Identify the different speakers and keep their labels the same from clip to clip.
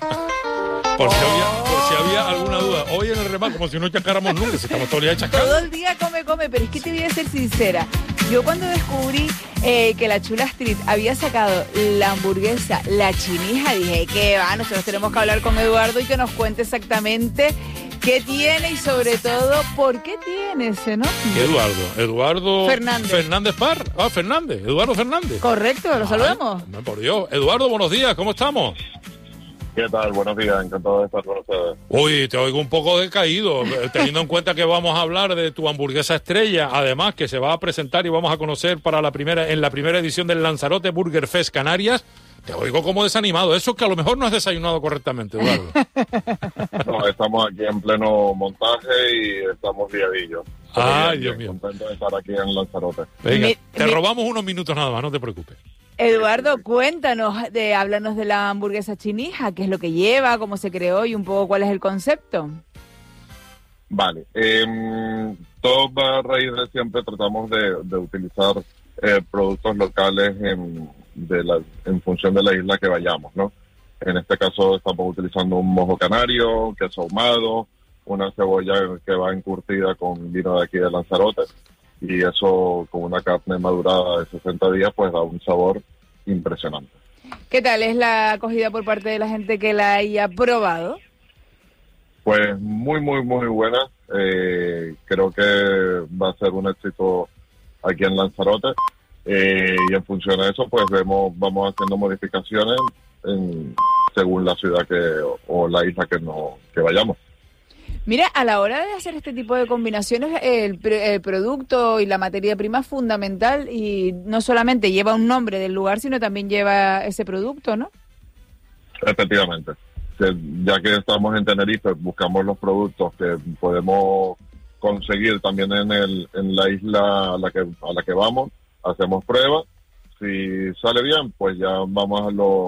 Speaker 1: Por si había alguna duda. Hoy en el remate, como si no chascáramos nunca, si estamos todo el día chascando.
Speaker 2: Todo el día come, pero es que te voy a ser sincera. Yo cuando descubrí que la Chula Street había sacado la hamburguesa, la Chinija, dije, ¿qué va? Nosotros tenemos que hablar con Eduardo y que nos cuente exactamente qué tiene y sobre todo, ¿por qué tiene ese nombre?
Speaker 1: Eduardo
Speaker 2: Fernández.
Speaker 1: Fernández Parr. Fernández. Eduardo Fernández.
Speaker 2: Correcto, lo saludamos.
Speaker 1: Por Dios. Eduardo, buenos días, ¿cómo estamos?
Speaker 3: ¿Qué tal? Buenos días, encantado de estar con ustedes.
Speaker 1: Uy, te oigo un poco decaído, teniendo en cuenta que vamos a hablar de tu hamburguesa estrella, además que se va a presentar y vamos a conocer en la primera edición del Lanzarote Burger Fest Canarias. Te oigo como desanimado, eso es que a lo mejor no has desayunado correctamente, Eduardo.
Speaker 3: No, estamos aquí en pleno montaje y estamos liadillos.
Speaker 1: Ay, Dios mío.
Speaker 3: Contento de estar aquí en Lanzarote.
Speaker 1: Venga, te robamos unos minutos nada más, no te preocupes.
Speaker 2: Eduardo, cuéntanos, háblanos de la hamburguesa Chinija, qué es lo que lleva, cómo se creó y un poco cuál es el concepto.
Speaker 3: Vale, todo va a raíz de siempre tratamos de utilizar productos locales en función de la isla que vayamos, ¿no? En este caso estamos utilizando un mojo canario, queso ahumado, una cebolla que va encurtida con vino de aquí de Lanzarote, y eso con una carne madurada de 60 días pues da un sabor impresionante.
Speaker 2: ¿Qué tal es la acogida por parte de la gente que la haya probado?
Speaker 3: Pues muy buena. Creo que va a ser un éxito aquí en Lanzarote, y en función de eso pues vamos haciendo modificaciones según la ciudad o la isla que vayamos.
Speaker 2: Mira, a la hora de hacer este tipo de combinaciones, el producto y la materia prima es fundamental y no solamente lleva un nombre del lugar, sino también lleva ese producto, ¿no?
Speaker 3: Efectivamente. Ya que estamos en Tenerife, buscamos los productos que podemos conseguir también en la isla a la que vamos, hacemos pruebas. Si sale bien, pues ya vamos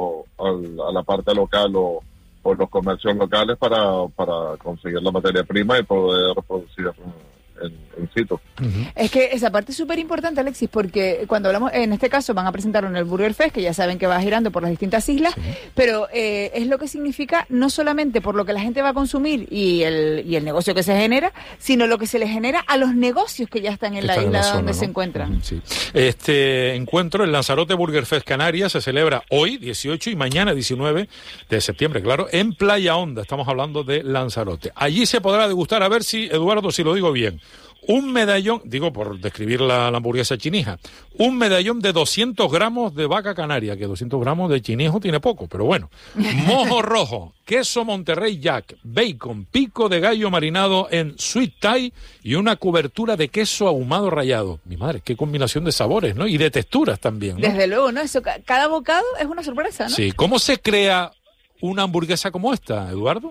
Speaker 3: a la parte local o los comercios locales para conseguir la materia prima y poder producir en situ.
Speaker 2: Uh-huh. Es que esa parte es súper importante, Alexis, porque cuando hablamos, en este caso van a presentarlo en el Burger Fest, que ya saben que va girando por las distintas islas, sí, pero es lo que significa no solamente por lo que la gente va a consumir y el negocio que se genera, sino lo que se le genera a los negocios que ya están en la isla donde se encuentran. Uh-huh,
Speaker 1: sí. Este encuentro, el Lanzarote Burger Fest Canarias, se celebra hoy, 18, y mañana, 19 de septiembre, claro, en Playa Honda. Estamos hablando de Lanzarote. Allí se podrá degustar, a ver si, Eduardo, si lo digo bien, un medallón, digo por describir la hamburguesa Chinija, un medallón de 200 gramos de vaca canaria, que 200 gramos de chinijo tiene poco, pero bueno, mojo rojo, queso Monterrey Jack, bacon, pico de gallo marinado en sweet Thai y una cobertura de queso ahumado rallado. Mi madre, qué combinación de sabores, ¿no? Y de texturas también, ¿no?
Speaker 2: Desde luego, ¿no? Eso, cada bocado es una sorpresa, ¿no?
Speaker 1: Sí, ¿cómo se crea una hamburguesa como esta, Eduardo?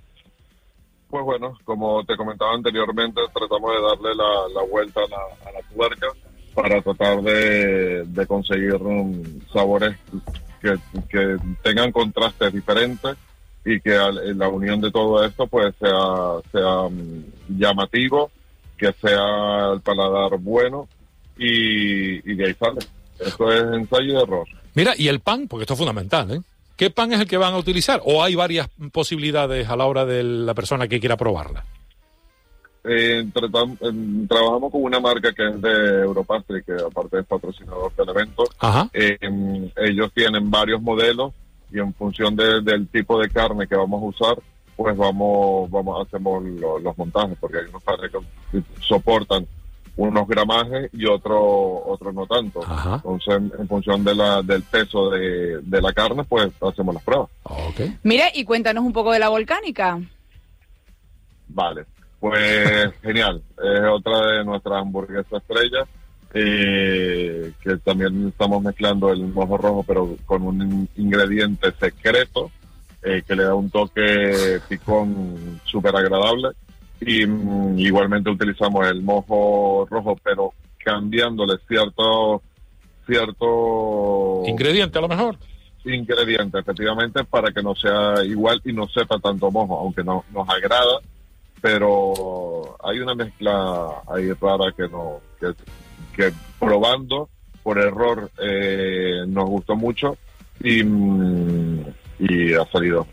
Speaker 3: Pues bueno, como te comentaba anteriormente, tratamos de darle la vuelta a la tuerca para tratar de conseguir sabores que tengan contrastes diferentes y que la unión de todo esto pues sea llamativo, que sea el paladar bueno y de ahí sale. Esto es ensayo y error.
Speaker 1: Mira, y el pan, porque esto es fundamental, ¿eh? ¿Qué pan es el que van a utilizar? ¿O hay varias posibilidades a la hora de la persona que quiera probarla?
Speaker 3: Trabajamos con una marca que es de Europastry, que aparte es patrocinador del evento. Ellos tienen varios modelos y en función del tipo de carne que vamos a usar, pues hacemos los montajes, porque hay unos panes que soportan unos gramajes y otros no tanto. Ajá. Entonces, en función del peso de la carne, pues hacemos las pruebas.
Speaker 1: Okay.
Speaker 2: Mira, y cuéntanos un poco de la volcánica.
Speaker 3: Vale, pues genial. Es otra de nuestras hamburguesas estrellas, que también estamos mezclando el mojo rojo, pero con un ingrediente secreto, que le da un toque picón súper agradable. Y igualmente utilizamos el mojo rojo, pero cambiándole cierto
Speaker 1: ingrediente, a lo mejor
Speaker 3: ingrediente, efectivamente, para que no sea igual y no sepa tanto mojo, aunque nos agrada, pero hay una mezcla ahí rara que probando por error nos gustó mucho y ha salido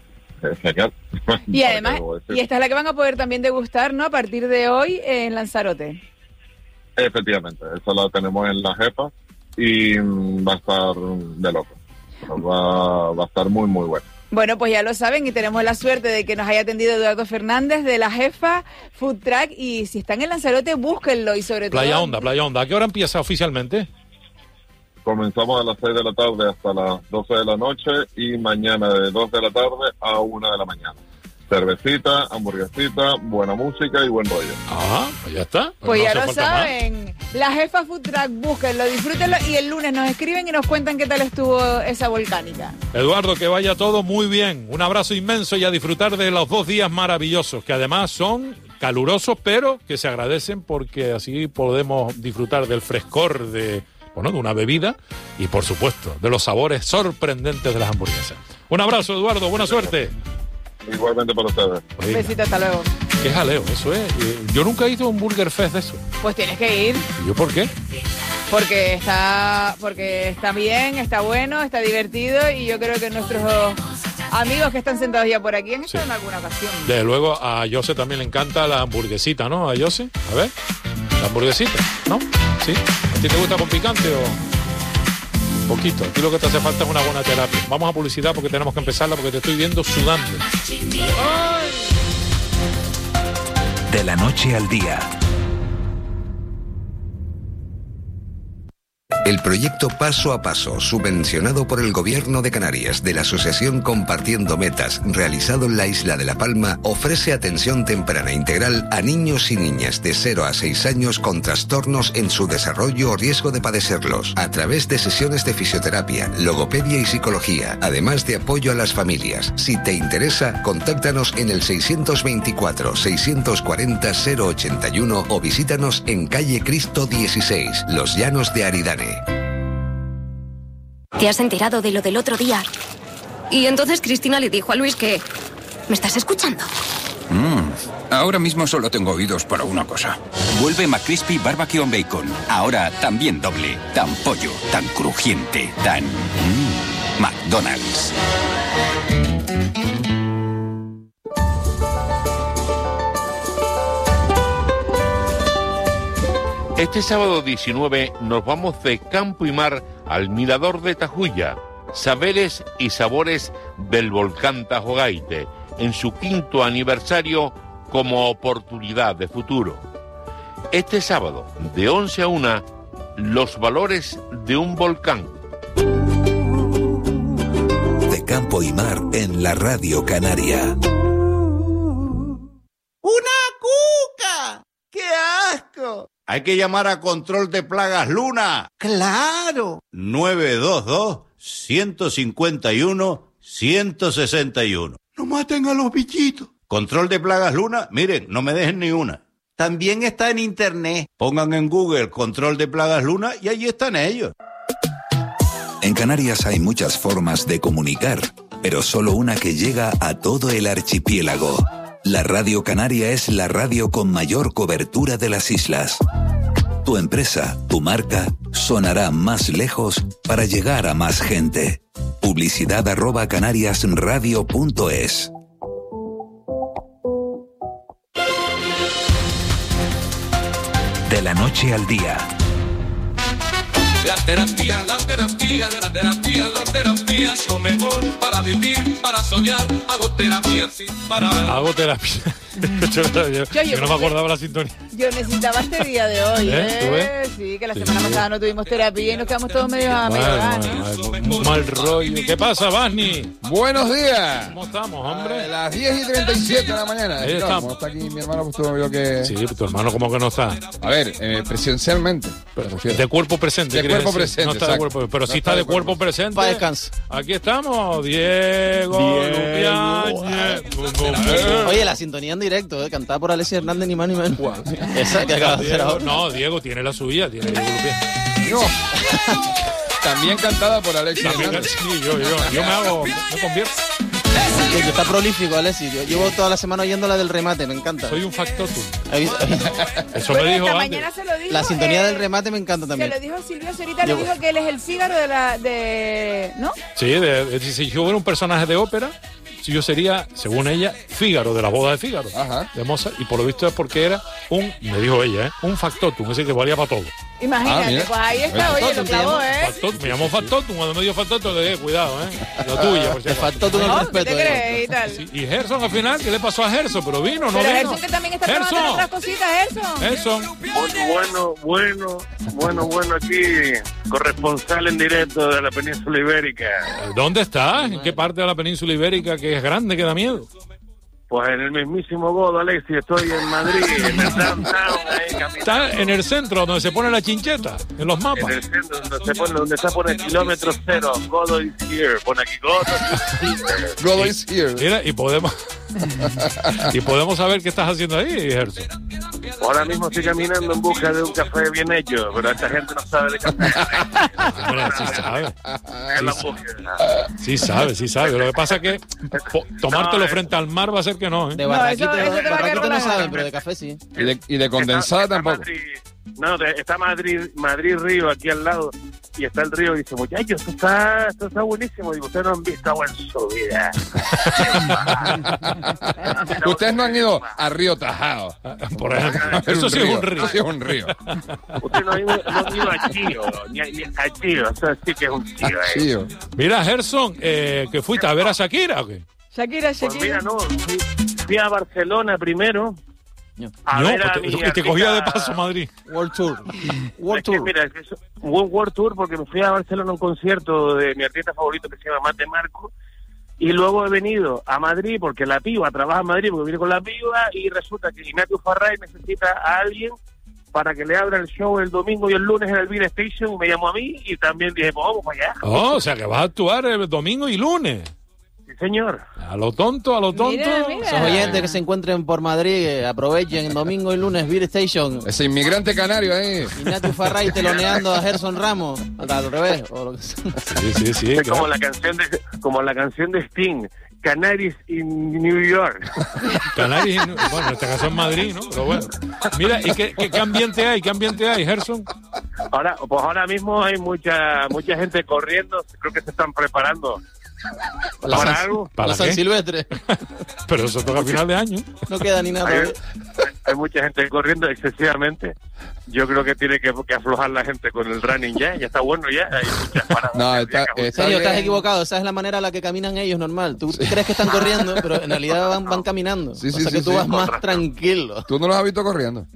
Speaker 3: es genial.
Speaker 2: Y además, y esta es la que van a poder también degustar, ¿no? A partir de hoy en Lanzarote.
Speaker 3: Efectivamente, esa la tenemos en la jefa y va a estar de loco. Va a estar muy, muy bueno.
Speaker 2: Bueno, pues ya lo saben y tenemos la suerte de que nos haya atendido Eduardo Fernández de la jefa Food Truck, y si están en Lanzarote, búsquenlo y sobre todo...
Speaker 1: Playa Honda. ¿A qué hora empieza oficialmente?
Speaker 3: Comenzamos a las 6 de la tarde hasta las 12 de la noche y mañana de 2 de la tarde a 1 de la mañana. Cervecita, hamburguesita, buena música y buen rollo.
Speaker 1: Ah, pues ya está.
Speaker 2: Pues
Speaker 1: no
Speaker 2: ya
Speaker 1: hace
Speaker 2: lo
Speaker 1: falta
Speaker 2: saben. La jefa Food Truck, búsquenlo, disfrútenlo y el lunes nos escriben y nos cuentan qué tal estuvo esa volcánica.
Speaker 1: Eduardo, que vaya todo muy bien. Un abrazo inmenso y a disfrutar de los 2 días maravillosos, que además son calurosos, pero que se agradecen porque así podemos disfrutar del frescor de una bebida y, por supuesto, de los sabores sorprendentes de las hamburguesas. Un abrazo, Eduardo, buena suerte.
Speaker 3: Igualmente para ustedes.
Speaker 2: Un besito, hasta luego.
Speaker 1: Qué jaleo, eso es. Yo nunca he ido a un Burger Fest de eso.
Speaker 2: Pues tienes que ir.
Speaker 1: ¿Y yo por qué?
Speaker 2: Porque está bien, está bueno, está divertido y yo creo que nuestros amigos que están sentados ya por aquí han estado en alguna ocasión.
Speaker 1: Desde luego a Jose también le encanta la hamburguesita, ¿no? A Jose, a ver, la hamburguesita, ¿no? ¿Sí? ¿A ti te gusta con picante o...? Poquito, aquí lo que te hace falta es una buena terapia. Vamos a publicidad porque tenemos que empezarla porque te estoy viendo sudando.
Speaker 4: De la noche al día.
Speaker 5: El proyecto Paso a Paso, subvencionado por el Gobierno de Canarias de la Asociación Compartiendo Metas, realizado en la isla de La Palma, ofrece atención temprana integral a niños y niñas de 0 a 6 años con trastornos en su desarrollo o riesgo de padecerlos, a través de sesiones de fisioterapia, logopedia y psicología, además de apoyo a las familias. Si te interesa, contáctanos en el 624-640-081 o visítanos en calle Cristo 16, Los Llanos de Aridane.
Speaker 6: ¿Te has enterado de lo del otro día? Y entonces Cristina le dijo a Luis que... ¿Me estás escuchando?
Speaker 7: Ahora mismo solo tengo oídos para una cosa. Vuelve McCrispy Barbecue on Bacon. Ahora también doble. Tan pollo, tan crujiente, tan... McDonald's.
Speaker 8: Este sábado 19 nos vamos de campo y mar al Mirador de Tajuya, saberes y sabores del volcán Tajogaite, en su 5º aniversario como oportunidad de futuro. Este sábado, de 11 a 1, los valores de un volcán.
Speaker 4: De campo y mar en la Radio Canaria.
Speaker 9: ¡Una cuca! ¡Qué asco!
Speaker 10: Hay que llamar a Control de Plagas Luna.
Speaker 9: ¡Claro!
Speaker 10: 922-151-161.
Speaker 9: ¡No maten a los bichitos!
Speaker 10: Control de Plagas Luna, miren, no me dejen ni una.
Speaker 9: También está en internet.
Speaker 10: Pongan en Google Control de Plagas Luna y allí están ellos.
Speaker 4: En Canarias hay muchas formas de comunicar, pero solo una que llega a todo el archipiélago. La Radio Canaria es la radio con mayor cobertura de las islas. Tu empresa, tu marca, sonará más lejos para llegar a más gente. Publicidad @canariasradio.es. De la noche al día.
Speaker 11: La terapia es lo mejor para vivir, para soñar. Hago terapia sin parar.
Speaker 1: Hago terapia. yo no me acordaba la sintonía.
Speaker 2: Yo necesitaba este día de hoy, Sí, que la semana pasada no tuvimos terapia y nos quedamos todos medio
Speaker 1: mal rollo. ¿Qué pasa, Basni?
Speaker 12: Buenos días.
Speaker 1: ¿Cómo estamos, hombre?
Speaker 12: A las 10:37 de la mañana.
Speaker 1: Ahí estamos.
Speaker 12: No está aquí mi hermano, pues tú veo que...
Speaker 1: Sí, tu hermano como que no está.
Speaker 12: A ver, presencialmente.
Speaker 1: De cuerpo presente.
Speaker 12: De cuerpo presente,
Speaker 1: no está de cuerpo, pero sí está de cuerpo presente.
Speaker 12: Para descanso.
Speaker 1: Aquí estamos, Diego Lupiáñez.
Speaker 13: Oye, la sintonía en directo, cantada por Alexis Hernández, ni más ni menos. Esa que acaba de hacer ahora.
Speaker 1: No, Diego tiene la suya, tiene Diego Lupiáñez.
Speaker 12: No. También cantada por Alexis Hernández.
Speaker 1: Sí, yo me convierto.
Speaker 13: Yo está prolífico, Alexis. Yo llevo toda la semana oyendo la del remate, me encanta.
Speaker 1: Soy un factotum.
Speaker 2: Bueno,
Speaker 1: Eso me dijo
Speaker 2: esta
Speaker 1: antes.
Speaker 2: mañana se lo dijo.
Speaker 13: La sintonía del remate me encanta también.
Speaker 2: Se lo dijo Silvio Cerita, le dijo que él es el Fígaro ¿no?
Speaker 1: Sí, si yo fuera un personaje de ópera, yo sería, según ella, Fígaro, de la boda de Fígaro, de Mozart, y por lo visto es porque era me dijo ella, un factotum, es decir, que valía para todo.
Speaker 2: Imagínate, pues ahí está, oye, lo clavó,
Speaker 1: Me llamó factotum, cuando me dio factotum le dije, cuidado, lo tuyo. Por cierto.
Speaker 13: Factotum el respeto.
Speaker 2: ¿Qué te crees y tal?
Speaker 1: Sí, y Gerson al final, ¿qué le pasó a Gerson? Pero vino, ¿no?
Speaker 2: Pero
Speaker 1: vino.
Speaker 2: Gerson que también está trabajando en otras cositas, Gerson.
Speaker 14: Bueno, aquí, corresponsal en directo de la península ibérica.
Speaker 1: ¿Dónde estás? ¿En qué parte de la península ibérica que es grande, que da miedo?
Speaker 14: Pues en el mismísimo Godo, Alexis, estoy en Madrid, en el downtown, ahí caminando.
Speaker 1: Está en el centro, donde se pone la chincheta, en los mapas.
Speaker 14: En el centro, donde está pone kilómetro cero, Godo is here, pone aquí
Speaker 12: Godo is here.
Speaker 1: Mira, y podemos saber qué estás haciendo ahí, Gerson.
Speaker 14: Ahora mismo estoy caminando en busca de un café bien hecho, pero esta gente no sabe de café.
Speaker 1: Mira, sí sabe.
Speaker 14: Es la búsqueda.
Speaker 1: Sí sabe. Lo que pasa es que tomártelo frente al mar va a ser que no, ¿eh?
Speaker 13: De barraquito no saben, pero de café sí.
Speaker 12: Y de condensada
Speaker 14: está
Speaker 12: tampoco.
Speaker 14: Está Madrid Río aquí al lado, y está el río y dice, muchachos, esto está buenísimo. Digo, ustedes no han visto agua en su vida.
Speaker 12: Ustedes no han ido a Río Tajado,
Speaker 1: por ejemplo. Eso sí es un río.
Speaker 12: Eso sí es un río.
Speaker 14: Ustedes no han ido a Chío, ni a Chío. Eso sí que es un Chío.
Speaker 1: Mira, Gerson, ¿que fuiste a ver a Shakira o qué?
Speaker 2: Shakira.
Speaker 14: Pues mira, no, fui a Barcelona primero.
Speaker 1: Y te cogía de paso Madrid.
Speaker 13: World Tour.
Speaker 14: Mira, es un buen World Tour porque me fui a Barcelona a un concierto de mi artista favorito que se llama Mate Marco, y luego he venido a Madrid porque la piba trabaja en Madrid, porque vine con la piba, y resulta que Ignatius Farray necesita a alguien para que le abra el show el domingo y el lunes en el Beer Station, y me llamó a mí, y también dije, pues vamos para allá.
Speaker 1: O sea que vas a actuar el domingo y lunes.
Speaker 14: Sí, señor.
Speaker 1: A lo tonto.
Speaker 2: Mira.
Speaker 13: Esos oyentes que se encuentren por Madrid, aprovechen domingo y lunes Beer Station.
Speaker 12: Ese inmigrante canario ahí.
Speaker 13: Ignatius Farray teloneando a Gerson Ramos. Al revés. O lo que sea.
Speaker 1: Sí.
Speaker 14: Es como la canción de Sting, Canaries in New York.
Speaker 1: Canaries, bueno, en este caso en Madrid, ¿no? Pero bueno. Mira, ¿y qué ambiente hay? ¿Qué ambiente hay, Gerson?
Speaker 14: Ahora mismo hay mucha gente corriendo, creo que se están preparando. ¿Para algo?
Speaker 13: ¿Para San Silvestre?
Speaker 1: Pero eso toca a final de año.
Speaker 13: No queda ni nada.
Speaker 14: Hay mucha gente corriendo excesivamente. Yo creo que tiene que aflojar la gente con el running ya está bueno ya. Hay muchas paradas.
Speaker 12: No,
Speaker 13: en serio, estás equivocado. Esa es la manera a la que caminan ellos normal. Tú crees que están corriendo, pero en realidad van caminando. O sea que tú vas más tranquilo.
Speaker 12: ¿Tú no los has visto corriendo?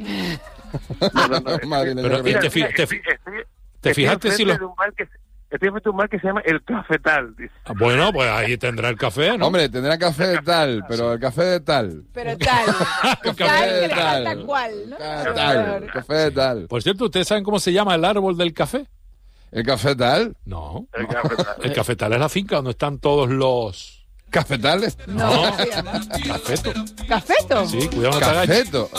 Speaker 14: Pero
Speaker 1: ¿te fijaste si los...
Speaker 14: Estoy frente a un bar que se llama El Cafetal, dice.
Speaker 1: Bueno, pues ahí tendrá el café, ¿no?
Speaker 12: Hombre, tendrá café de tal, pero el café de tal.
Speaker 2: Pero tal.
Speaker 12: El café de tal.
Speaker 2: Tal cual, ¿no?
Speaker 12: Tal, café de tal.
Speaker 1: Por cierto, ¿ustedes saben cómo se llama el árbol del café?
Speaker 12: ¿El cafetal?
Speaker 1: No.
Speaker 14: El Cafetal.
Speaker 1: El cafetal es la finca donde están todos los...
Speaker 12: ¿Cafetales?
Speaker 2: No, ¿cómo se llama?
Speaker 1: Cafeto.
Speaker 2: ¿Cafeto?
Speaker 1: Sí, cuidado, no te agaches.
Speaker 12: Cafeto.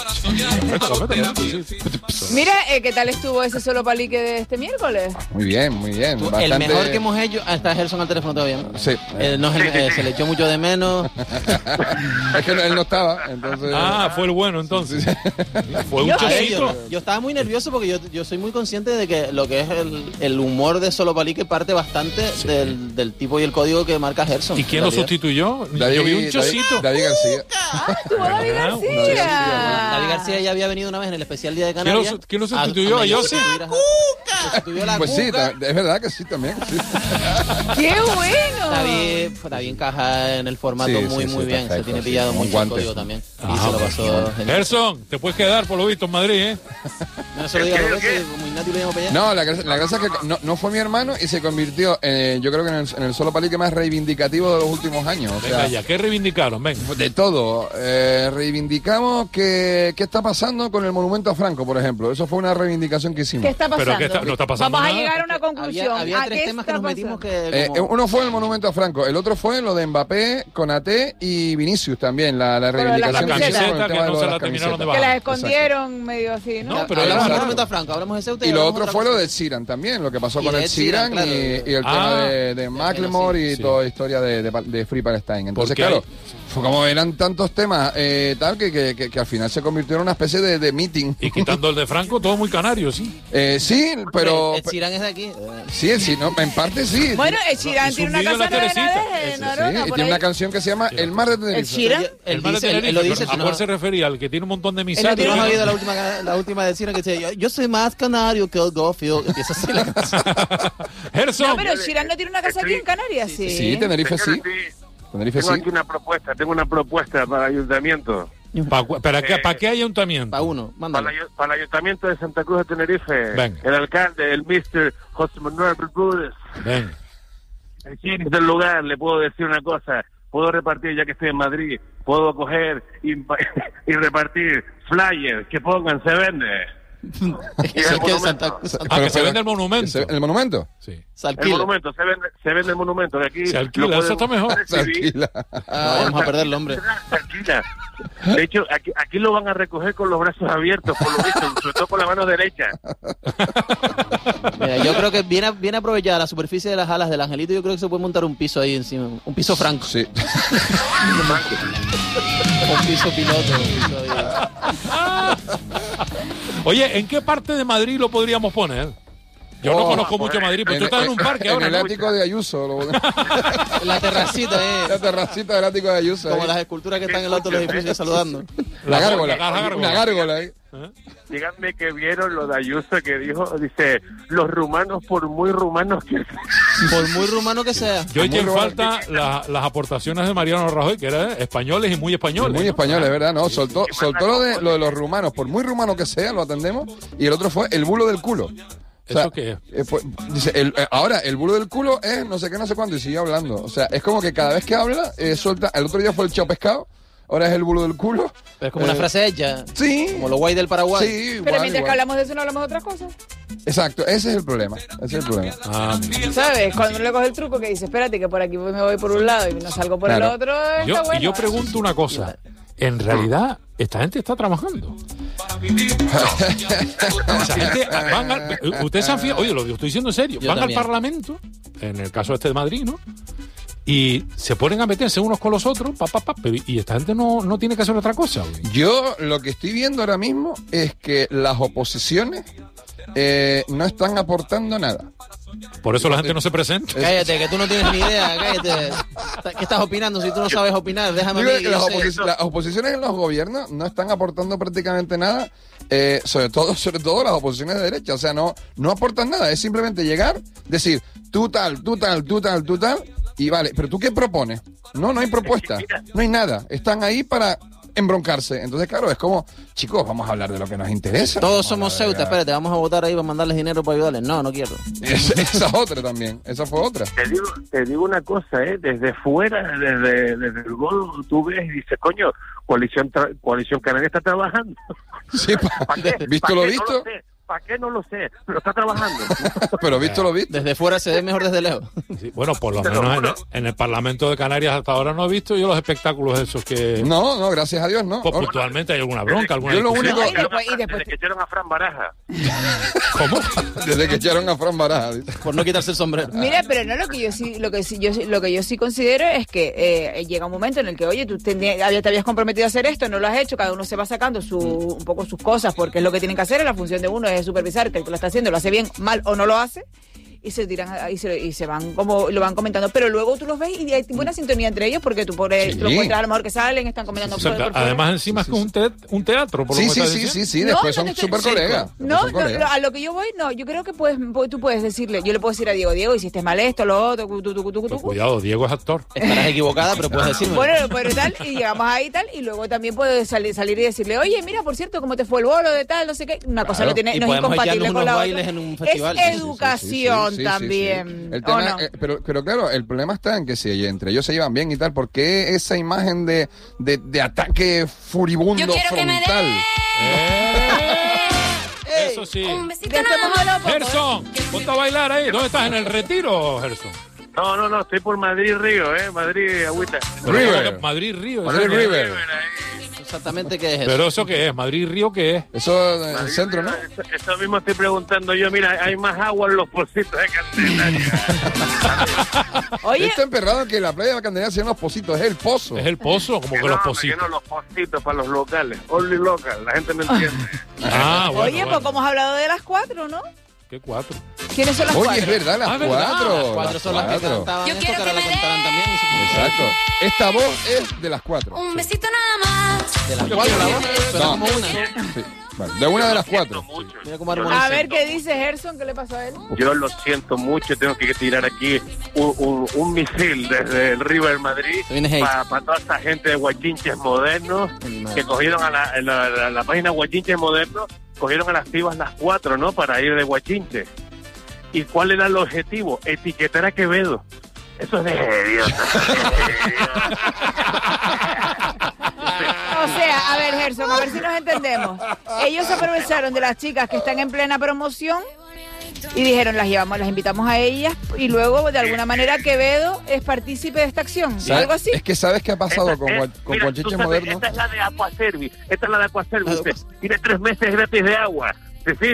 Speaker 2: Mira, ¿qué tal estuvo ese solo palique de este miércoles?
Speaker 12: Muy bien. Bastante...
Speaker 13: El mejor que hemos hecho... Está Gerson al teléfono todavía, ¿no?
Speaker 12: Sí.
Speaker 13: Se le echó mucho de menos.
Speaker 12: Es que él no estaba, entonces...
Speaker 1: fue el bueno, entonces. Fue un chocito.
Speaker 13: Yo estaba muy nervioso porque yo soy muy consciente de que lo que es el humor de Solo Palique parte bastante del tipo y el código que marca Gerson.
Speaker 1: ¿Y quién lo sustituyó? Yo vi un chocito.
Speaker 12: David García.
Speaker 2: Estuvo David García.
Speaker 13: David García ya había venido una vez en el especial Día de Canarias.
Speaker 1: ¿Quién lo sustituyó? ¿A José?
Speaker 13: Sustituyó la
Speaker 12: Pues
Speaker 13: Cuca.
Speaker 12: sí, es verdad que sí también. Sí.
Speaker 2: ¡Qué bueno!
Speaker 13: David encaja en el formato
Speaker 12: Sí,
Speaker 13: muy
Speaker 12: sí,
Speaker 13: bien.
Speaker 12: perfecto,
Speaker 13: Se tiene
Speaker 12: sí.
Speaker 13: pillado
Speaker 12: Un
Speaker 13: mucho el
Speaker 12: guante.
Speaker 13: código también. Y se lo pasó genial.
Speaker 1: Gerson, te puedes quedar por lo visto en Madrid, ¿eh?
Speaker 13: No se lo digas dos veces, como Ignatius le llamo para allá.
Speaker 12: No, la gracia es que no fue mi hermano y se convirtió, yo creo que en el Solo Palique más reivindicativo de los últimos años. O sea,
Speaker 1: Venga ya, ¿qué reivindicaron? Venga.
Speaker 12: de todo. Reivindicamos qué está pasando con el monumento a Franco, por ejemplo. Eso fue una reivindicación que hicimos.
Speaker 2: ¿Qué está pasando?
Speaker 1: Pero no está pasando
Speaker 2: Vamos a
Speaker 1: nada.
Speaker 2: llegar a una conclusión.
Speaker 13: Había tres temas que nos metimos que...
Speaker 12: Uno fue el monumento a Franco, el otro fue lo de Mbappé, Konaté y Vinicius también, la reivindicación
Speaker 1: la
Speaker 12: que hicieron con
Speaker 1: camiseta
Speaker 12: el
Speaker 1: que
Speaker 12: tema
Speaker 1: no
Speaker 12: de
Speaker 1: se
Speaker 12: las
Speaker 1: la terminaron de
Speaker 12: camisetas.
Speaker 2: Que
Speaker 1: bajar.
Speaker 2: las escondieron medio así, ¿no?
Speaker 1: No, pero
Speaker 13: hablamos del
Speaker 1: era-
Speaker 13: monumento a Franco, hablamos de Ceuta
Speaker 12: Y lo
Speaker 13: hablamos
Speaker 12: otro
Speaker 13: de
Speaker 12: fue
Speaker 13: otra
Speaker 12: lo
Speaker 13: cosa.
Speaker 12: de Sheeran también, lo que pasó
Speaker 13: Y
Speaker 12: con
Speaker 13: de
Speaker 12: el
Speaker 13: Ed Sheeran,
Speaker 12: Sheeran
Speaker 13: claro.
Speaker 12: y el tema de Macklemore y
Speaker 1: sí.
Speaker 12: toda la historia de Free Palestine. Entonces,
Speaker 1: Porque
Speaker 12: claro, Como eran tantos temas tal que al final se convirtió en una especie de meeting.
Speaker 1: Y quitando el de Franco, todo muy canario, sí.
Speaker 12: Sí, pero...
Speaker 13: El Chirán es de aquí.
Speaker 12: Sí, no, en parte sí.
Speaker 2: Bueno, el Chirán tiene una casa en Noruega,
Speaker 12: y tiene una canción que se llama El Mar de Tenerife.
Speaker 2: ¿El Chirán?
Speaker 1: El Mar de Tenerife.
Speaker 13: Él lo dice.
Speaker 1: ¿A cuál se refería? ¿Al que tiene un montón de miserias?
Speaker 13: ¿No has oído la última de Chirán que dice, yo soy más canario que el Gofield? Empieza así la canción.
Speaker 1: Gerson.
Speaker 2: No, pero el Chirán no tiene una casa aquí en Canarias, sí.
Speaker 12: Sí, Tenerife sí.
Speaker 3: Tengo aquí tengo una propuesta para el ayuntamiento.
Speaker 1: ¿Para qué ayuntamiento?
Speaker 13: Para uno, mándalo.
Speaker 3: Para el ayuntamiento de Santa Cruz de Tenerife.
Speaker 1: Venga.
Speaker 3: El alcalde, el Mr. José Manuel Bermúdez.
Speaker 1: Venga.
Speaker 3: El jefe del lugar, le puedo decir una cosa. Puedo repartir, ya que estoy en Madrid, puedo coger y repartir flyers que pongan, se vende.
Speaker 1: Que se vende el monumento.
Speaker 12: ¿El monumento?
Speaker 1: Sí.
Speaker 3: El monumento, se vende el monumento. De aquí
Speaker 1: se alquila, eso está mejor.
Speaker 12: Se alquila.
Speaker 13: Vamos a perder el hombre.
Speaker 3: Se alquila. De hecho, aquí lo van a recoger con los brazos abiertos, por lo visto, sobre todo con la mano derecha.
Speaker 13: Mira, yo creo que bien aprovechada la superficie de las alas del angelito, yo creo que se puede montar un piso ahí encima. Un piso franco.
Speaker 12: Sí.
Speaker 13: Un piso piloto.
Speaker 1: Oye, ¿en qué parte de Madrid lo podríamos poner? Yo no conozco mucho Madrid, pero tú estás en un parque ahora.
Speaker 12: En el ático de Ayuso.
Speaker 13: La terracita,
Speaker 12: La terracita del ático de Ayuso.
Speaker 13: Como las esculturas que están en el alto de los edificios saludando.
Speaker 12: La gárgola. Una gárgola ahí.
Speaker 3: Díganme que vieron lo de Ayuso que dice, los rumanos por muy rumanos que sean.
Speaker 13: Por muy rumano que sea.
Speaker 1: Yo eché en falta las aportaciones de Mariano Rajoy, que eran españoles y muy españoles.
Speaker 12: Muy españoles, ¿verdad? No, soltó lo de los rumanos, por muy rumano que sea, lo atendemos. Y el otro fue el bulo del culo. O sea,
Speaker 1: ¿eso qué es?
Speaker 12: Dice, ahora, el bulo del culo es no sé qué, no sé cuánto, y sigue hablando. O sea, es como que cada vez que habla, suelta. El otro día fue el chao pescado, ahora es el bulo del culo.
Speaker 13: Pero es como una frase hecha.
Speaker 12: Sí.
Speaker 13: Como los guay del Paraguay.
Speaker 12: Sí, igual,
Speaker 2: pero mientras que hablamos de eso, no hablamos de otras cosas.
Speaker 12: Exacto, ese es el problema.
Speaker 2: ¿Sabes? Cuando uno le coge el truco que dice, espérate, que por aquí me voy por un lado y no salgo por el otro.
Speaker 1: Y yo pregunto una cosa. En realidad, esta gente está trabajando. Esa gente ustedes se han fijado, oye, lo estoy diciendo en serio, van al Parlamento, en el caso este de Madrid, ¿no? Y se ponen a meterse unos con los otros, y esta gente no tiene que hacer otra cosa. Güey.
Speaker 12: Yo lo que estoy viendo ahora mismo es que las oposiciones no están aportando nada.
Speaker 1: Por eso la gente no se presenta.
Speaker 13: Cállate, que tú no tienes ni idea, cállate. ¿Qué estás opinando si tú no sabes opinar? Déjame a mí.
Speaker 12: Las oposiciones en los gobiernos no están aportando prácticamente nada, sobre todo las oposiciones de derecha. O sea, no aportan nada, es simplemente llegar, decir, tú tal, y vale, pero ¿tú qué propones? No hay propuesta, no hay nada. Están ahí para embroncarse. Entonces, claro, es como, chicos, vamos a hablar de lo que nos interesa.
Speaker 13: Todos somos Ceuta, espérate, vamos a votar ahí para mandarles dinero para ayudarles. No quiero.
Speaker 12: Esa otra también, esa fue otra.
Speaker 3: Te digo una cosa, desde fuera, desde el gol, tú ves y dices, coño, Coalición Canaria está trabajando.
Speaker 12: Sí, ¿visto lo visto?
Speaker 3: ¿Para qué? No lo sé, pero está trabajando.
Speaker 12: Pero visto lo visto.
Speaker 13: Desde fuera se ve mejor desde lejos.
Speaker 1: Sí, bueno, por lo menos en el Parlamento de Canarias hasta ahora no he visto yo los espectáculos esos que...
Speaker 12: No, gracias a Dios, no.
Speaker 1: Pues puntualmente hay alguna bronca, alguna
Speaker 12: yo lo único...
Speaker 3: Desde que echaron a Fran Baraja.
Speaker 1: ¿Cómo?
Speaker 12: Desde que echaron a Fran Baraja.
Speaker 13: Por no quitarse el sombrero.
Speaker 2: Mira, pero no, lo que yo sí considero es que llega un momento en el que, oye, tú te habías comprometido a hacer esto, no lo has hecho, cada uno se va sacando un poco sus cosas, porque es lo que tienen que hacer, la función de uno es supervisar que el que lo está haciendo lo hace bien, mal o no lo hace, y se tiran y se van como lo van comentando, pero luego tú los ves y hay buena sintonía entre ellos porque tú lo encuentras a lo mejor que salen, están comentando.
Speaker 1: O sea, además encima es que un teatro, por lo que
Speaker 12: sí, después son súper colegas.
Speaker 2: No, a lo que yo voy, yo creo que tú puedes decirle, yo le puedo decir a Diego, hiciste mal esto, lo otro,
Speaker 1: pues cuidado, Diego es actor.
Speaker 13: Estarás equivocada, pero puedes decirme.
Speaker 2: Bueno, pero tal, y llegamos ahí tal, y luego también puedes salir y decirle, oye, mira, por cierto, cómo te fue el bolo de tal, no sé qué, una cosa no es incompatible con la otra. Es educación también.
Speaker 12: El tema, pero claro, el problema está en que si entre ellos se llevan bien y tal, ¿por qué esa imagen de ataque furibundo frontal?
Speaker 1: Eso sí. Gerson, ponte a bailar ahí. ¿Dónde estás? ¿En el Retiro, Gerson?
Speaker 3: No, estoy por Madrid Río, Madrid Agüita.
Speaker 1: Madrid Río.
Speaker 13: Exactamente qué es eso.
Speaker 1: ¿Pero eso qué es? ¿Madrid-Río qué es?
Speaker 12: Eso en el centro, ¿no?
Speaker 14: Eso mismo estoy preguntando yo. Mira, hay más agua en los pocitos de Candelaria.
Speaker 2: Oye,
Speaker 12: Está emperrado que la playa de la Candelaria se llama los Pocitos, es el pozo.
Speaker 1: Es el pozo, como que los pocitos.
Speaker 14: Que no, los pocitos para los locales. Only local, la gente no entiende.
Speaker 1: Ah, bueno,
Speaker 2: oye, pues como hemos hablado de las 4, ¿no?
Speaker 1: ¿Qué 4?
Speaker 2: ¿Quiénes son las
Speaker 12: Oye,
Speaker 2: 4?
Speaker 12: es verdad, las
Speaker 1: ¿verdad?
Speaker 12: 4.
Speaker 13: Las 4 son las que cantaban
Speaker 6: Yo
Speaker 13: esto,
Speaker 6: quiero
Speaker 13: que ahora
Speaker 6: que
Speaker 13: la
Speaker 6: me
Speaker 13: cantarán también.
Speaker 12: Exacto. Esta voz es de las 4.
Speaker 6: Un besito nada más.
Speaker 13: De las 4 la voz, pero
Speaker 12: No.
Speaker 13: como una.
Speaker 12: Sí. Vale, de una de las 4.
Speaker 13: Mira cómo armoniza.
Speaker 2: A ver qué dice Gerson, ¿qué le pasó a él?
Speaker 14: Yo lo siento mucho, tengo que tirar aquí un misil desde el River Madrid para toda esta gente de guachinches modernos que cogieron a la página guachinches modernos, cogieron a las pibas las 4, ¿no? Para ir de guachinches. ¿Y cuál era el objetivo? Etiquetar a Quevedo. Eso es de idiota.
Speaker 2: O sea, a ver, Gerson, a ver si nos entendemos. Ellos se aprovecharon de las chicas que están en plena promoción y dijeron, las invitamos a ellas, y luego de alguna manera Quevedo es partícipe de esta acción, algo así.
Speaker 12: Es que ¿sabes qué ha pasado con Guachiches Modernos?
Speaker 14: Esta es la de Aquaservice. Tiene 3 meses gratis de agua. Sí.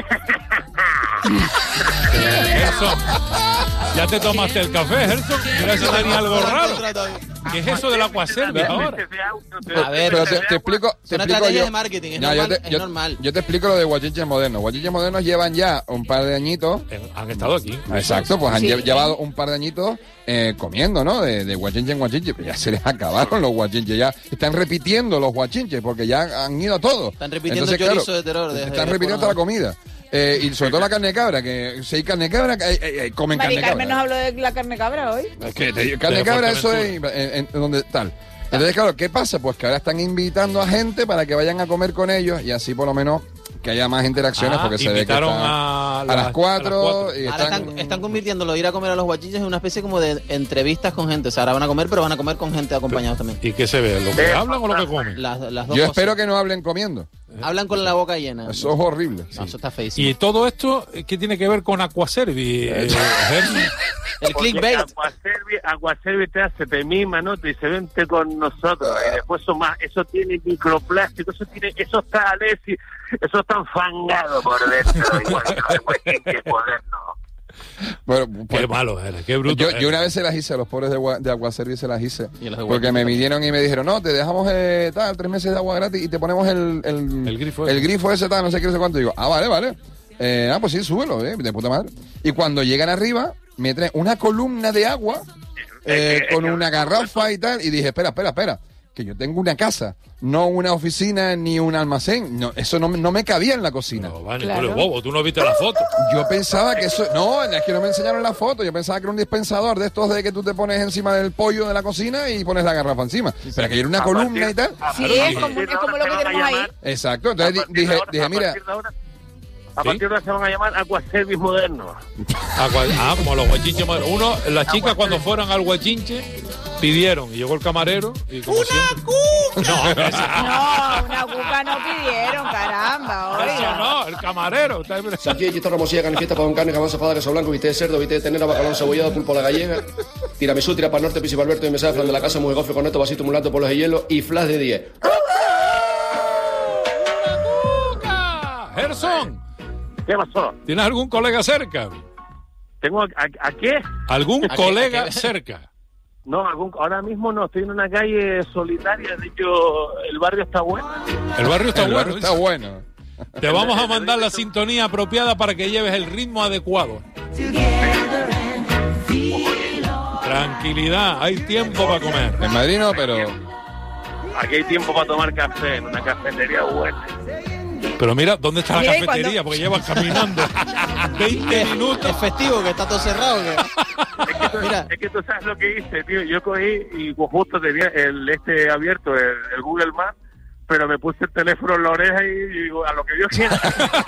Speaker 1: Gerson, ¿ya te tomaste el café, Gerson? Mira si tenía algo raro. ¿Qué es eso del Aquaservice ahora?
Speaker 13: A ver,
Speaker 12: pero te explico
Speaker 13: son
Speaker 12: yo.
Speaker 13: estrategias de marketing, es
Speaker 12: No,
Speaker 13: normal.
Speaker 12: es normal. Yo te explico lo de Guachiches Modernos. Guachiches Modernos llevan ya un par de añitos.
Speaker 1: Han estado aquí.
Speaker 12: Exacto, pues han
Speaker 2: Sí.
Speaker 12: llevado un par de añitos comiendo, ¿no? De guachinche en guachinche. Pero ya se les acabaron los guachinches. Ya están repitiendo los guachinches porque ya han ido a todos.
Speaker 13: Están repitiendo el chorizo de terror.
Speaker 12: Están repitiendo hasta la comida. Y sobre todo la carne de cabra, que si hay carne de cabra, comen
Speaker 2: Mari
Speaker 12: carne de
Speaker 2: Carmen nos
Speaker 12: cabra.
Speaker 2: habló de la carne de cabra hoy.
Speaker 12: Es que carne de cabra, eso es en donde tal. Entonces, claro, ¿qué pasa? Pues que ahora están invitando a gente para que vayan a comer con ellos y así por lo menos que haya más interacciones porque se ve que
Speaker 1: invitaron
Speaker 12: están
Speaker 1: a
Speaker 12: las 4 y
Speaker 13: Ahora están convirtiéndolo de ir a comer a los guachinches en una especie como de entrevistas con gente. O sea, ahora van a comer, pero van a comer con gente acompañados también.
Speaker 1: ¿Y qué se ve? ¿Lo que hablan o lo que comen?
Speaker 13: Las dos
Speaker 12: Yo
Speaker 13: cosas.
Speaker 12: espero que no hablen comiendo.
Speaker 13: Hablan con la boca llena.
Speaker 12: Eso es horrible.
Speaker 13: No, eso está feísimo.
Speaker 1: ¿Y todo esto qué tiene que ver con Aquaservice, Gerson?
Speaker 13: El clickbait.
Speaker 14: Aquaservice te mima, ¿no? Te dice, vente con nosotros. Y después eso tiene microplástico, eso está, Alessi, eso está enfangado por dentro. Igual que el moderno.
Speaker 12: Bueno,
Speaker 1: Qué malo eres, qué bruto.
Speaker 12: Yo una vez se las hice a los pobres de Aquaservice, se las hice.
Speaker 13: Y los de
Speaker 12: Porque me
Speaker 13: Guachiches.
Speaker 12: midieron y me dijeron, no, te dejamos 3 meses de agua gratis y te ponemos el grifo ese, tal, no sé qué, no sé cuánto. Y digo, vale. Pues sí, súbelo, de puta madre. Y cuando llegan arriba, me traen una columna de agua con una garrafa y tal. Y dije, espera. Que yo tengo una casa, no una oficina ni un almacén. No, eso no me cabía en la cocina.
Speaker 1: No, Vani, tú eres bobo, tú no viste la foto.
Speaker 12: Yo pensaba que eso... No, es que no me enseñaron la foto. Yo pensaba que era un dispensador de estos de que tú te pones encima del pollo de la cocina y pones la garrafa encima. Pero que era una columna y tal.
Speaker 2: Sí, es como lo que tenemos ahí.
Speaker 12: Exacto. Entonces dije, mira...
Speaker 14: A partir de ahora se van a llamar Aquaservice Moderno.
Speaker 1: Como los guachinches modernos. Las chicas cuando fueron al guachinche pidieron y llegó el camarero y como siempre...
Speaker 2: No, una cuca no pidieron, caramba,
Speaker 1: Eso
Speaker 2: oiga.
Speaker 1: no, el camarero.
Speaker 15: Aquí Chito Ramosilla, carnecita con carne, jamón safada, queso blanco, bistec de cerdo, bistec de ternera, bacalao cebollado, pulpo a la gallega, tiramisú, tira para el norte, pisi para Alberto y mesada, flan de la casa, muy gofre con esto, vasito mulato, polos de hielo y flash de 10.
Speaker 1: Gerson,
Speaker 14: ¿Qué pasó?
Speaker 1: ¿tienes algún colega cerca?
Speaker 14: ¿Tengo a qué?
Speaker 1: ¿Algún
Speaker 14: ¿A qué?
Speaker 1: colega
Speaker 14: ¿A qué?
Speaker 1: cerca?
Speaker 14: No, ahora mismo no, estoy en una calle solitaria, de hecho, el barrio está bueno.
Speaker 1: El barrio está
Speaker 12: El
Speaker 1: bueno.
Speaker 12: barrio está bueno.
Speaker 1: Te vamos a mandar la sintonía apropiada para que lleves el ritmo adecuado. Tranquilidad, hay tiempo para comer.
Speaker 12: En Madrid no, pero...
Speaker 14: Aquí hay tiempo para tomar café en una cafetería buena.
Speaker 1: Pero mira, ¿dónde está la
Speaker 2: Mira, y
Speaker 1: cafetería?
Speaker 2: cuando-
Speaker 1: Porque llevan caminando 20 minutos.
Speaker 13: Es festivo, que está todo cerrado. Mira.
Speaker 14: Es que tú sabes lo que hice, tío. Yo cogí y justo tenía abierto, el Google Maps, pero me puse el teléfono en la oreja y digo, a lo que Dios quiera.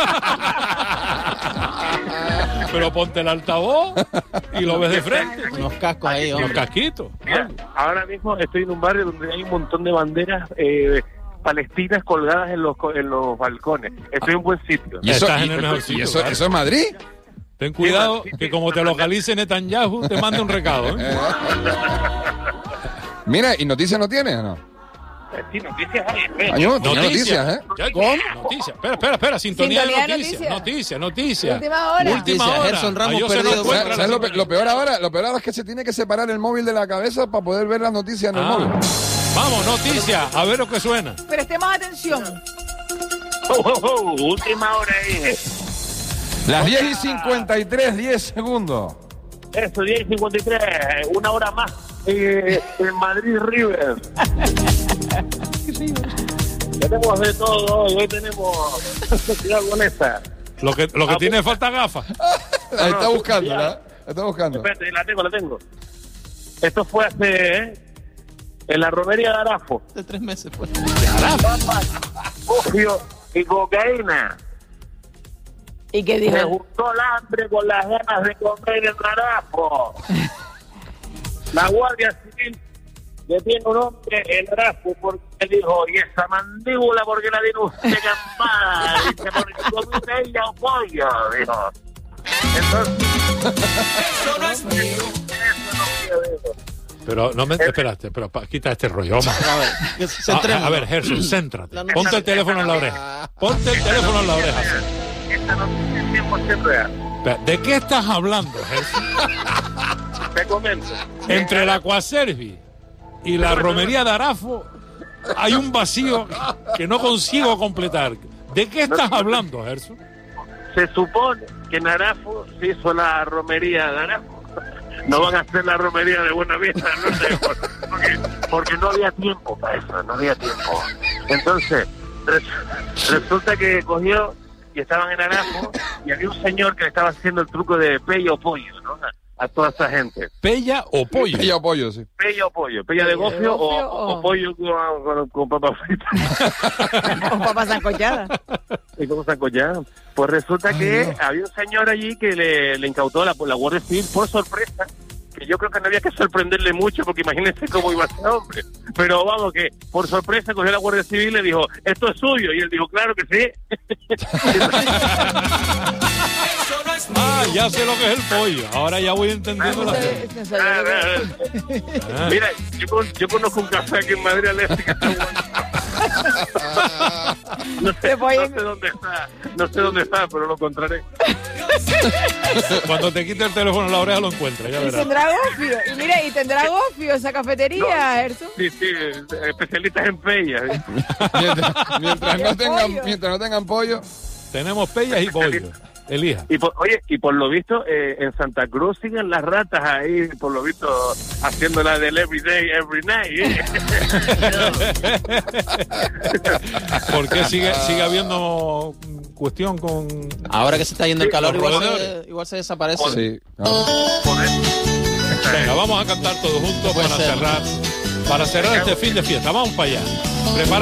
Speaker 1: Pero ponte el altavoz y lo ves de frente.
Speaker 13: Unos cascos ahí,
Speaker 1: Los
Speaker 13: hombre.
Speaker 1: casquitos.
Speaker 14: Mira, ahora mismo estoy en un barrio donde hay un montón de banderas palestinas colgadas en los balcones. Estoy en un buen sitio.
Speaker 12: ¿Y eso,
Speaker 1: Estás en el mejor sitio,
Speaker 12: eso
Speaker 1: claro.
Speaker 12: es Madrid?
Speaker 1: Ten cuidado que como te localice Netanyahu, te mande un recado. ¿eh?
Speaker 12: Mira, ¿y noticias no tienes o no?
Speaker 14: Sí, noticias hay. espera.
Speaker 12: Año, tenía noticias, ¿eh?
Speaker 1: ¿Cómo? Noticias. Espera. Sintonía de
Speaker 2: Sintonía
Speaker 1: noticias.
Speaker 2: Última hora.
Speaker 1: Última hora.
Speaker 13: Gerson Ramos
Speaker 1: Ahí se
Speaker 13: perdido.
Speaker 1: nos encuentra
Speaker 12: ¿Sabes
Speaker 1: la
Speaker 12: lo peor ahora es que se tiene que separar el móvil de la cabeza para poder ver las noticias en el móvil.
Speaker 1: Vamos, noticias. A ver lo que suena.
Speaker 2: Prestemos atención.
Speaker 14: Última hora ahí.
Speaker 12: Las 10:53, 10 segundos.
Speaker 14: Eso, 10:53, una hora más en Madrid River. Tenemos de todo hoy tenemos... Cuidado con esta.
Speaker 1: Lo que tiene falta gafas.
Speaker 12: La está buscando, ¿verdad? La está buscando.
Speaker 14: Espérate, la tengo. Esto fue hace... en la romería de Arafo.
Speaker 13: De 3 meses, pues.
Speaker 14: Papas, opio y cocaína.
Speaker 2: ¿Y qué dijo?
Speaker 14: Me juntó el hambre con las ganas de comer en Arafo. La Guardia Civil detiene a un hombre en Arafo porque dijo, y esa mandíbula porque la tiene usted campada. Dice, porque comí ella o pollo, dijo. Entonces, eso no es mío.
Speaker 1: Pero no me... Espérate, pero quita este rollo. Vamos. A ver, Gerson, céntrate. Ponte el teléfono en la oreja.
Speaker 14: Esta noticia es 100% real.
Speaker 1: ¿De qué estás hablando, Gerson?
Speaker 14: Te comento.
Speaker 1: Entre la Aquaservi y la romería de Arafo hay un vacío que no consigo completar. ¿De qué estás hablando, Gerson?
Speaker 14: Se supone que en Arafo se hizo la romería de Arafo. No van a hacer la romería de Buenavista, no sé, porque no había tiempo para eso, no había tiempo. Entonces, resulta que cogió y estaban en Arafo y había un señor que le estaba haciendo el truco de pella o pollo, ¿no? A toda esa gente.
Speaker 1: ¿Pella o pollo?
Speaker 12: Pella o pollo, sí.
Speaker 14: Pella o pollo. Pella de gofio o pollo con papas fritas.
Speaker 2: Con papas sancochadas.
Speaker 14: ¿Y cómo sancochadas? Pues resulta que había un señor allí que le incautó la Guardia Civil por sorpresa, que yo creo que no había que sorprenderle mucho, porque imagínense cómo iba a ser hombre. Pero vamos, que por sorpresa cogió la Guardia Civil y le dijo, esto es suyo. Y él dijo, claro que sí.
Speaker 1: Ya sé lo que es el pollo. Ahora ya voy entendiendo la
Speaker 14: Mira, yo conozco un café aquí en Madrid, Alexis, que está bueno. No sé dónde está, pero lo encontraré.
Speaker 1: Cuando te quite el teléfono en la oreja lo encuentras, ya
Speaker 2: Y
Speaker 1: verás.
Speaker 2: tendrá gofio. Y mira, y tendrá gofio esa cafetería, Gerson.
Speaker 14: Sí, especialistas en pella.
Speaker 12: Mientras no tengan pollo.
Speaker 1: Tenemos pellas y pollo. Elija.
Speaker 14: Y por lo visto, en Santa Cruz siguen las ratas ahí, por lo visto, haciendo la del every day, every night.
Speaker 1: ¿Por qué sigue habiendo cuestión con...
Speaker 13: Ahora que se está yendo el calor,
Speaker 1: roedores?
Speaker 13: igual se desaparece.
Speaker 12: Sí.
Speaker 1: Venga, vamos a cantar todos juntos para cerrar este fin de fiesta. Vamos para allá. Prepara